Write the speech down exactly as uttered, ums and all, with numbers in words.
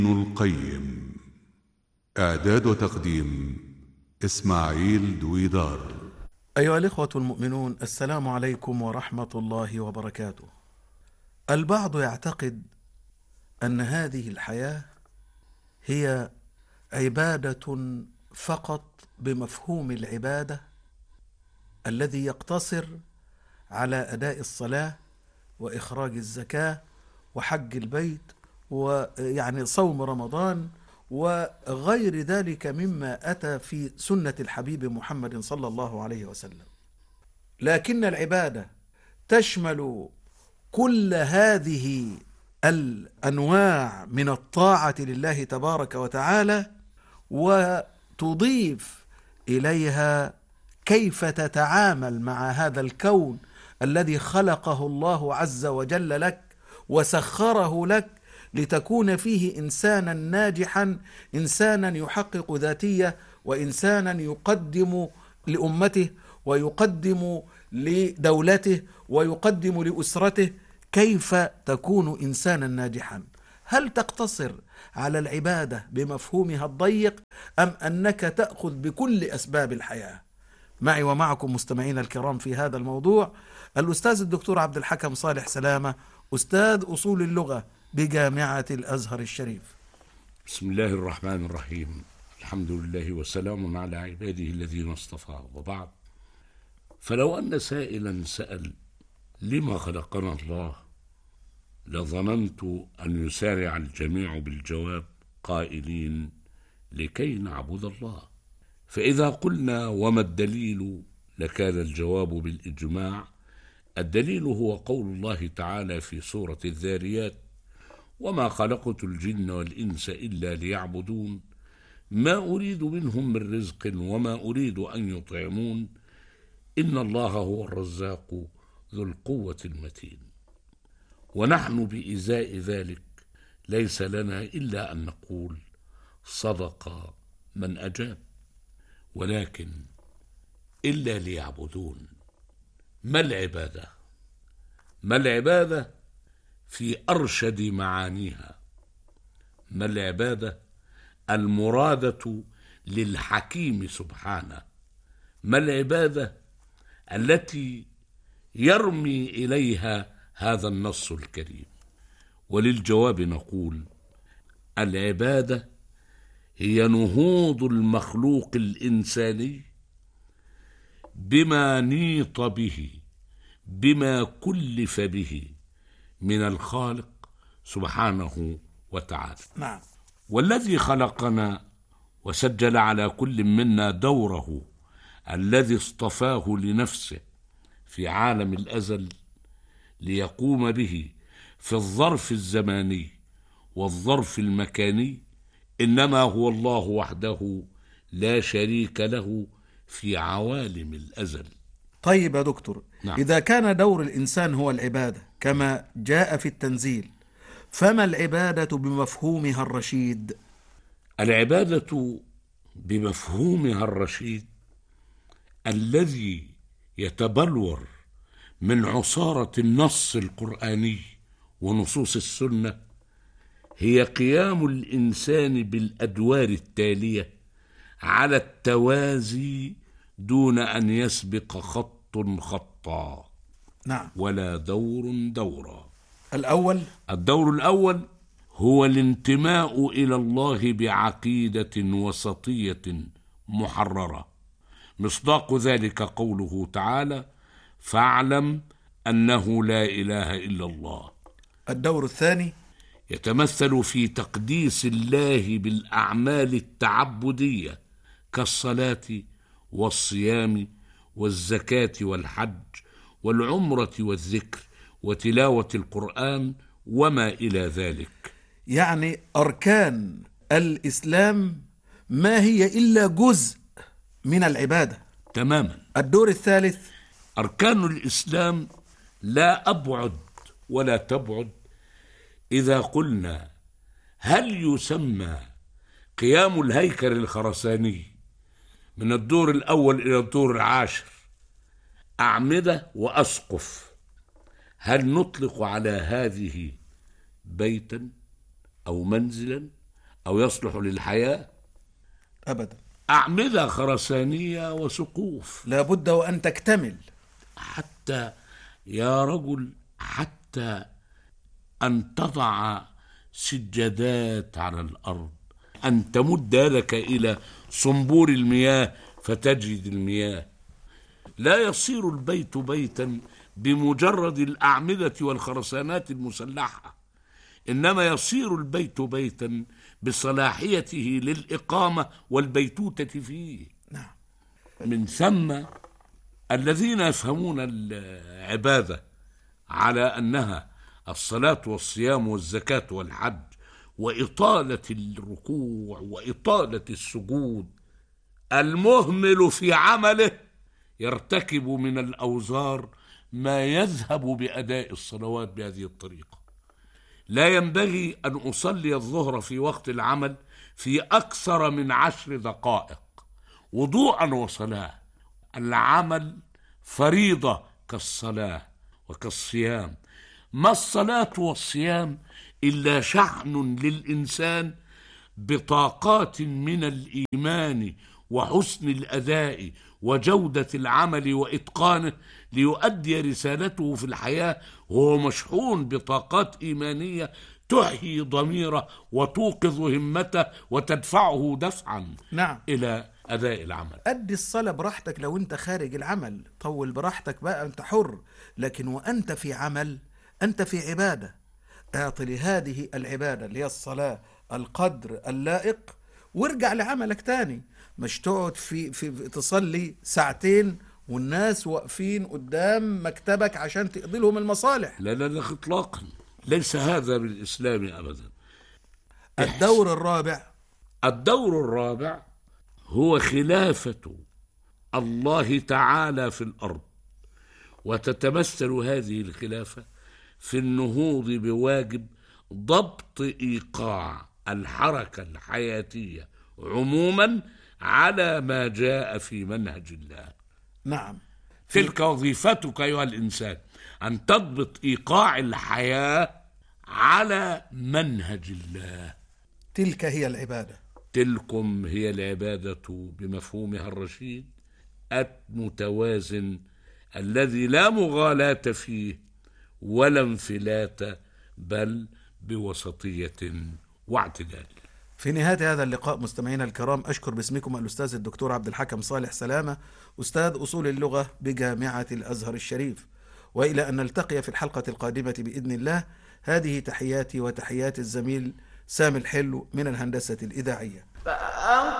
ابن القيم. إعداد وتقديم إسماعيل دويدار. أيها الإخوة المؤمنون، السلام عليكم ورحمة الله وبركاته. البعض يعتقد أن هذه الحياة هي عبادة فقط بمفهوم العبادة الذي يقتصر على أداء الصلاة وإخراج الزكاة وحج البيت ويعني صوم رمضان وغير ذلك مما أتى في سنة الحبيب محمد صلى الله عليه وسلم. لكن العبادة تشمل كل هذه الأنواع من الطاعة لله تبارك وتعالى، وتضيف إليها كيف تتعامل مع هذا الكون الذي خلقه الله عز وجل لك وسخره لك لتكون فيه إنسانا ناجحا، إنسانا يحقق ذاتية، وإنسانا يقدم لأمته ويقدم لدولته ويقدم لأسرته. كيف تكون إنسانا ناجحا؟ هل تقتصر على العبادة بمفهومها الضيق أم أنك تأخذ بكل أسباب الحياة؟ معي ومعكم مستمعين الكرام في هذا الموضوع الأستاذ الدكتور عبد الحكم صالح سلامة، أستاذ أصول اللغة بجامعة الأزهر الشريف. بسم الله الرحمن الرحيم. الحمد لله وسلام على عباده الذين اصطفى، وبعد. فلو أن سائلا سأل لما خلقنا الله، لظننت أن يسارع الجميع بالجواب قائلين لكي نعبد الله. فإذا قلنا وما الدليل، لكان الجواب بالإجماع الدليل هو قول الله تعالى في سورة الذاريات: وما خلقت الجن والإنس إلا ليعبدون ما أريد منهم من رزق وما أريد أن يطعمون إن الله هو الرزاق ذو القوة المتين. ونحن بإزاء ذلك ليس لنا إلا أن نقول صدق من أجاب، ولكن إلا ليعبدون. ما العبادة؟ ما العبادة في أرشد معانيها؟ ما العبادة المرادة للحكيم سبحانه؟ ما العبادة التي يرمي إليها هذا النص الكريم؟ وللجواب نقول: العبادة هي نهوض المخلوق الإنساني بما نيط به، بما كلف به من الخالق سبحانه وتعالى. نعم. والذي خلقنا وسجل على كل منا دوره الذي اصطفاه لنفسه في عالم الأزل ليقوم به في الظرف الزماني والظرف المكاني، إنما هو الله وحده لا شريك له في عوالم الأزل. طيب يا دكتور، نعم. إذا كان دور الإنسان هو العبادة كما جاء في التنزيل، فما العبادة بمفهومها الرشيد؟ العبادة بمفهومها الرشيد الذي يتبلور من عصارة النص القرآني ونصوص السنة هي قيام الإنسان بالأدوار التالية على التوازي دون أن يسبق خط خطا. نعم. ولا دور دورا. الأول، الدور الأول هو الانتماء إلى الله بعقيدة وسطية محررة، مصداق ذلك قوله تعالى: فاعلم أنه لا إله إلا الله. الدور الثاني يتمثل في تقديس الله بالأعمال التعبدية كالصلاة والصيام والزكاة والحج والعمرة والذكر وتلاوة القرآن وما إلى ذلك. يعني أركان الإسلام ما هي إلا جزء من العبادة تماما. الدور الثالث أركان الإسلام لا أبعد ولا تبعد. إذا قلنا هل يسمى قيام الهيكل الخرساني من الدور الأول إلى الدور العاشر أعمدة وأسقف، هل نطلق على هذه بيتا أو منزلا أو يصلح للحياة؟ أبدا. أعمدة خرسانية وسقوف لابد وأن تكتمل. حتى يا رجل، حتى أن تضع سجادات على الأرض، أن تمد يدك إلى صنبور المياه فتجد المياه. لا يصير البيت بيتا بمجرد الأعمدة والخرسانات المسلحة، إنما يصير البيت بيتا بصلاحيته للإقامة والبيتوتة فيه. نعم. من ثم الذين يفهمون العبادة على أنها الصلاة والصيام والزكاة والحج وإطالة الركوع وإطالة السجود، المهمل في عمله يرتكب من الأوزار ما يذهب بأداء الصلوات بهذه الطريقة. لا ينبغي أن أصلي الظهر في وقت العمل في أكثر من عشر دقائق وضوءا وصلاة. العمل فريضة كالصلاة وكالصيام. ما الصلاة والصيام إلا شحن للإنسان بطاقات من الإيمان وحسن الأداء وجودة العمل وإتقانه ليؤدي رسالته في الحياة وهو مشحون بطاقات إيمانية تحيي ضميره وتوقظ همته وتدفعه دفعا نعم. إلى أداء العمل. أدي الصلاة براحتك، لو أنت خارج العمل طول براحتك بقى، أنت حر، لكن وأنت في عمل أنت في عبادة. اعطي لهذه العبادة اللي هي الصلاة القدر اللائق وارجع لعملك تاني. مش تقعد في, في تصلي ساعتين والناس واقفين قدام مكتبك عشان تقضي لهم المصالح. لا لا لا اطلاقا، ليس هذا بالإسلام أبدا. الدور الرابع الدور الرابع هو خلافة الله تعالى في الأرض، وتتمثل هذه الخلافة في النهوض بواجب ضبط إيقاع الحركة الحياتية عموما على ما جاء في منهج الله. نعم. تلك وظيفتك أيها الإنسان، أن تضبط إيقاع الحياة على منهج الله. تلك هي العبادة. تلكم هي العبادة بمفهومها الرشيد المتوازن الذي لا مغالاة فيه ولا انفلات، بل بوسطية واعتدال. في نهاية هذا اللقاء مستمعينا الكرام، أشكر باسمكم الأستاذ الدكتور عبد الحكم صالح سلامة، أستاذ أصول اللغة بجامعة الأزهر الشريف، وإلى أن نلتقي في الحلقة القادمة بإذن الله. هذه تحياتي وتحيات الزميل سامي الحلو من الهندسة الإذاعية.